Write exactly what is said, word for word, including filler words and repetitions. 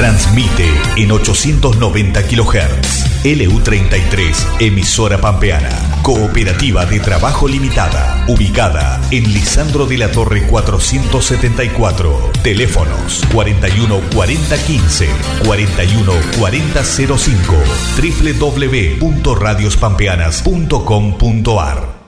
Transmite en ochocientos noventa kilohertz. L U treinta y tres, emisora pampeana. Cooperativa de Trabajo Limitada. Ubicada en Lisandro de la Torre cuatrocientos setenta y cuatro. Teléfonos cuarenta y uno cuarenta quince, cuarenta y uno cuarenta cero cinco. doble u doble u doble u punto radios pampeanas punto com punto ar.